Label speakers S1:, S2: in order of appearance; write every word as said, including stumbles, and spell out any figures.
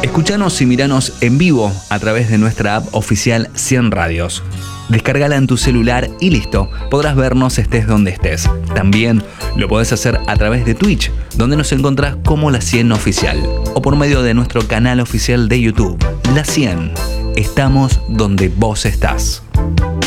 S1: Escuchanos y miranos en vivo a través de nuestra app oficial cien Radios. Descárgala en tu celular y listo, podrás vernos estés donde estés. También lo podés hacer a través de Twitch, donde nos encontrás como La cien Oficial, o por medio de nuestro canal oficial de YouTube, La cien. Estamos donde vos estás.